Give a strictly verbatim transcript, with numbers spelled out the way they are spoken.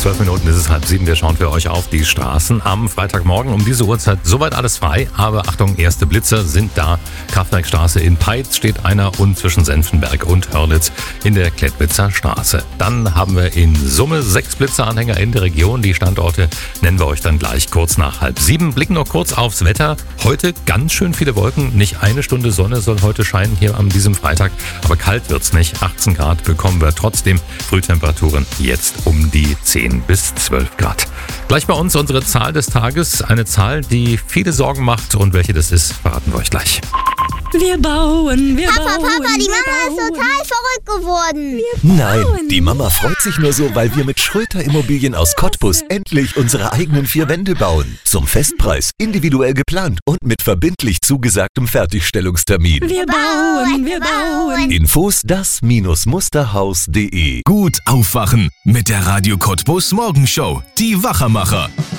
Zwölf Minuten ist es halb sieben. Wir schauen für euch auf die Straßen am Freitagmorgen. Um diese Uhrzeit soweit alles frei. Aber Achtung, erste Blitzer sind da. Kraftwerkstraße in Peitz steht einer und zwischen Senftenberg und Hörlitz in der Klettwitzer Straße. Dann haben wir in Summe sechs Blitzeranhänger in der Region. Die Standorte nennen wir euch dann gleich kurz nach halb sieben. Blicken noch kurz aufs Wetter. Heute ganz schön viele Wolken. Nicht eine Stunde Sonne soll heute scheinen hier an diesem Freitag. Aber kalt wird's nicht. achtzehn Grad bekommen wir trotzdem. Frühtemperaturen jetzt um die zehn bis zwölf Grad. Gleich bei uns unsere Zahl des Tages. Eine Zahl, die viele Sorgen macht. Und welche das ist, verraten wir euch gleich. Wir bauen, wir Papa, bauen. Papa, die Mama wir ist bauen. total verrückt geworden. Nein, die Mama freut sich nur so, weil wir mit Schröter Immobilien aus Cottbus endlich unsere eigenen vier Wände bauen. Zum Festpreis, individuell geplant und mit verbindlich zugesagtem Fertigstellungstermin. Wir bauen, wir bauen. Infos das Musterhaus punkt de. Gut aufwachen mit der Radio Cottbus Morgenshow. Die Wachermacher.